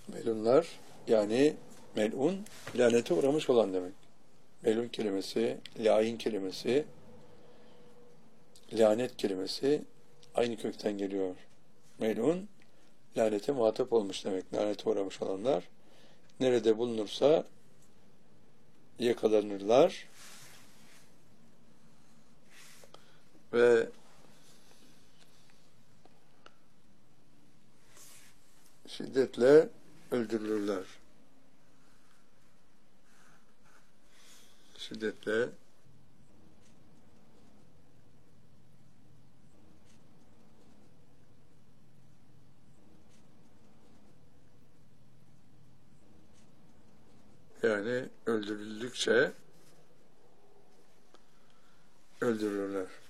Melunlar yani melun lanete uğramış olan demek. Melun kelimesi, lain kelimesi, lanet kelimesi aynı kökten geliyor. Melun lanete muhatap olmuş demek. Lanete uğramış olanlar nerede bulunursa yakalanırlar ve şiddetle öldürülürler. Şiddetle yani öldürüldükçe öldürürler.